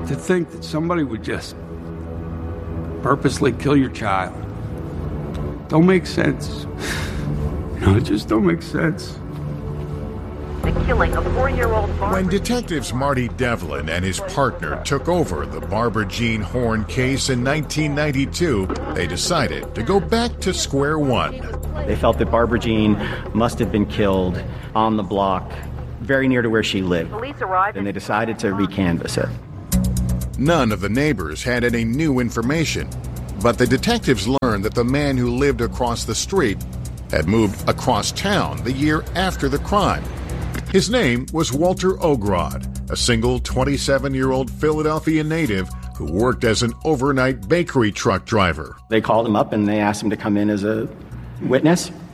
To think that somebody would just purposely kill your child don't make sense. It just don't make sense. The killing of 4-year-old Barbara. When detectives Marty Devlin and his partner took over the Barbara Jean Horn case in 1992, they decided to go back to square one. They felt that Barbara Jean must have been killed on the block very near to where she lived. Police arrived and they decided to recanvass it. None of the neighbors had any new information, but the detectives learned that the man who lived across the street had moved across town the year after the crime. His name was Walter Ogrod, a single 27-year-old Philadelphia native who worked as an overnight bakery truck driver. They called him up and they asked him to come in as a witness.